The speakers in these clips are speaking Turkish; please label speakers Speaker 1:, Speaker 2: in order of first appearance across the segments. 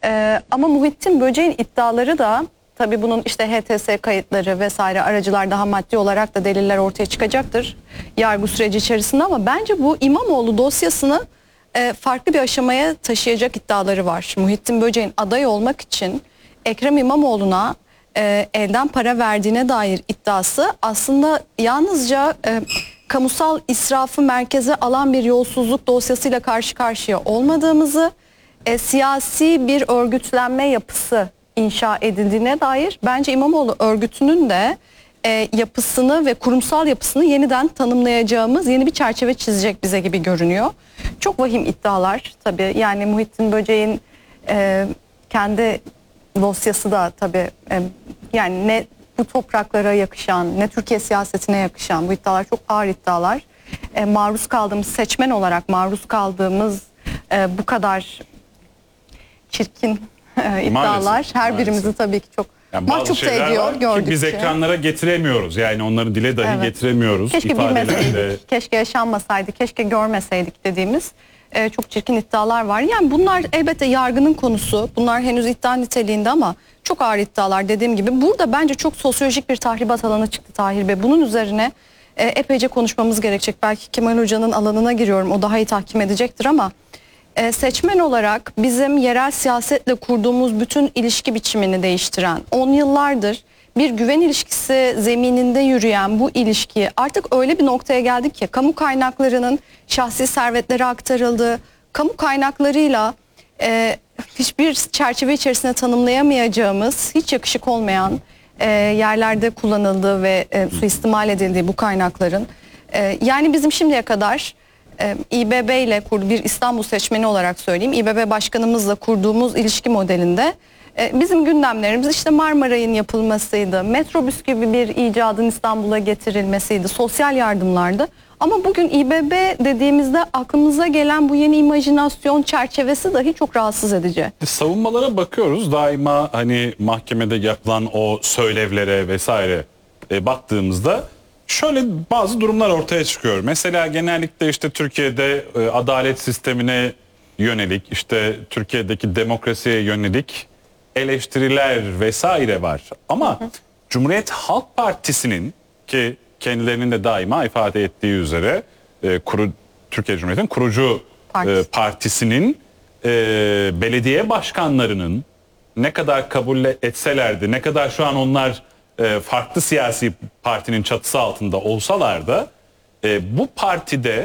Speaker 1: Ama Muhittin Böceğin iddiaları da tabii bunun işte HTS kayıtları vesaire aracılar daha maddi olarak da deliller ortaya çıkacaktır yargı süreci içerisinde, ama bence bu İmamoğlu dosyasını farklı bir aşamaya taşıyacak iddiaları var. Muhittin Böceğin aday olmak için Ekrem İmamoğlu'na elden para verdiğine dair iddiası aslında yalnızca kamusal israfı merkeze alan bir yolsuzluk dosyasıyla karşı karşıya olmadığımızı, siyasi bir örgütlenme yapısı inşa edildiğine dair bence İmamoğlu örgütünün de yapısını ve kurumsal yapısını yeniden tanımlayacağımız yeni bir çerçeve çizecek bize gibi görünüyor. Çok vahim iddialar tabii, yani Muhittin Böceğin kendi dosyası da tabii yani ne bu topraklara yakışan ne Türkiye siyasetine yakışan bu iddialar çok ağır iddialar. Maruz kaldığımız, seçmen olarak maruz kaldığımız bu kadar çirkin iddialar her birimizi tabii ki çok
Speaker 2: yani
Speaker 1: mahcup ediyor gördükçe.
Speaker 2: Biz ekranlara getiremiyoruz, yani onları dile dahi getiremiyoruz.
Speaker 1: Keşke bilmeseydik, keşke yaşanmasaydı, keşke görmeseydik dediğimiz çok çirkin iddialar var. Yani bunlar elbette yargının konusu, bunlar henüz iddia niteliğinde ama çok ağır iddialar dediğim gibi. Burada bence çok sosyolojik bir tahribat alanı çıktı Tahir Bey. Bunun üzerine epeyce konuşmamız gerekecek. Belki Kemal Hoca'nın alanına giriyorum, o daha iyi tahkim edecektir ama seçmen olarak bizim yerel siyasetle kurduğumuz bütün ilişki biçimini değiştiren, 10 yıllardır bir güven ilişkisi zemininde yürüyen bu ilişki artık öyle bir noktaya geldik ki kamu kaynaklarının şahsi servetlere aktarıldığı, kamu kaynaklarıyla hiçbir çerçeve içerisinde tanımlayamayacağımız, hiç yakışık olmayan yerlerde kullanıldığı ve suistimal edildiği bu kaynakların yani bizim şimdiye kadar İBB ile bir İstanbul seçmeni olarak söyleyeyim, İBB başkanımızla kurduğumuz ilişki modelinde bizim gündemlerimiz işte Marmaray'ın yapılmasıydı, metrobüs gibi bir icadın İstanbul'a getirilmesiydi, sosyal yardımlardı. Ama bugün İBB dediğimizde aklımıza gelen bu yeni imajinasyon çerçevesi dahi çok rahatsız edici.
Speaker 2: Savunmalara bakıyoruz daima, hani mahkemede yapılan o söylevlere vesaire baktığımızda şöyle bazı durumlar ortaya çıkıyor. Mesela genellikle işte Türkiye'de adalet sistemine yönelik, işte Türkiye'deki demokrasiye yönelik eleştiriler vesaire var. Ama Cumhuriyet Halk Partisi'nin, ki kendilerinin de daima ifade ettiği üzere Türkiye Cumhuriyeti'nin kurucu partisinin belediye başkanlarının ne kadar kabul etselerdi, ne kadar şu an onlar farklı siyasi partinin çatısı altında olsalar da bu partide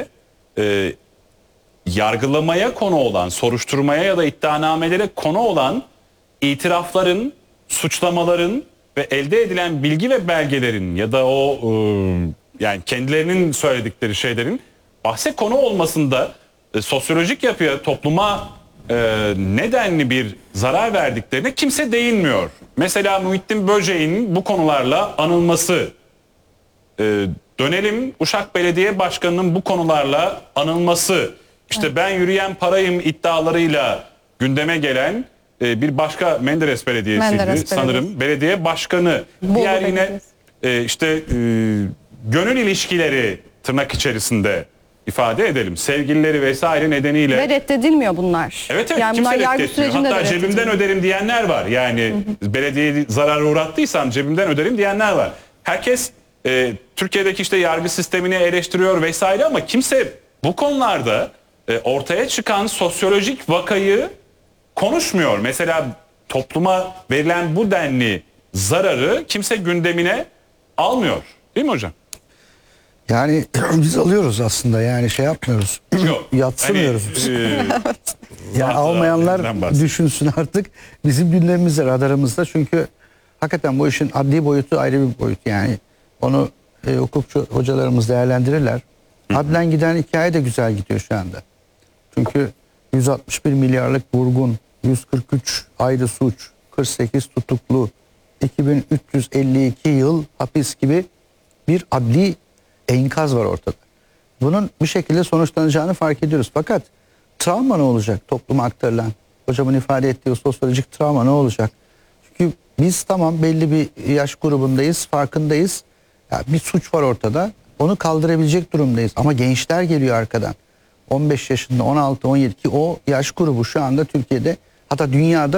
Speaker 2: yargılamaya konu olan, soruşturmaya ya da iddianamelere konu olan itirafların, suçlamaların ve elde edilen bilgi ve belgelerin ya da o yani kendilerinin söyledikleri şeylerin bahse konu olmasında sosyolojik yapıya, topluma nedenli bir zarar verdiklerine kimse değinmiyor. Mesela Muhittin Böceğin bu konularla anılması, dönelim Uşak Belediye Başkanı'nın bu konularla anılması, işte ben yürüyen parayım iddialarıyla gündeme gelen bir başka Menderes Belediyesi'ydi sanırım. Belediye başkanı. Diğer yine işte gönül ilişkileri tırnak içerisinde ifade edelim. Sevgilileri vesaire nedeniyle.
Speaker 1: Ve reddedilmiyor bunlar.
Speaker 2: Evet,
Speaker 1: yani
Speaker 2: kimse reddetmiyor. Hatta cebimden öderim diyenler var. Yani belediyeyi zarar uğrattıysam cebimden öderim diyenler var. Herkes Türkiye'deki işte yargı sistemini eleştiriyor vesaire ama kimse bu konularda ortaya çıkan sosyolojik vakayı konuşmuyor. Mesela topluma verilen bu denli zararı kimse gündemine almıyor. Değil mi hocam?
Speaker 3: Yani biz alıyoruz aslında, yani şey yapmıyoruz.
Speaker 2: Yok.
Speaker 3: Yatsımıyoruz.
Speaker 2: Hani,
Speaker 3: yani almayanlar düşünsün artık, bizim gündemimizde, radarımızda, çünkü hakikaten bu işin adli boyutu ayrı bir boyut yani. Onu hukukçu hocalarımız değerlendirirler. Adlen giden hikaye de güzel gidiyor şu anda. Çünkü 161 milyarlık vurgun, 143 ayrı suç, 48 tutuklu, 2352 yıl hapis gibi bir adli enkaz var ortada. Bunun bir şekilde sonuçlanacağını fark ediyoruz. Fakat travma ne olacak topluma aktarılan? Hocamın ifade ettiği o sosyolojik travma ne olacak? Çünkü biz tamam belli bir yaş grubundayız, farkındayız. Ya bir suç var ortada. Onu kaldırabilecek durumdayız. Ama gençler geliyor arkadan. 15 yaşında, 16, 17 ki o yaş grubu şu anda Türkiye'de, hatta dünyada